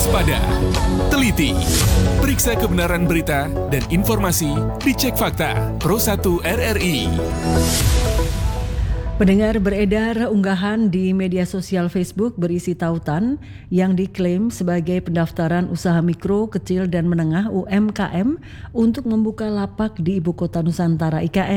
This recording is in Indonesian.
waspada, teliti, periksa kebenaran berita dan informasi, dicek fakta. Pro 1 RRI. Pendengar, beredar unggahan di media sosial Facebook berisi tautan yang diklaim sebagai pendaftaran usaha mikro, kecil dan menengah UMKM untuk membuka lapak di Ibu Kota Nusantara IKN.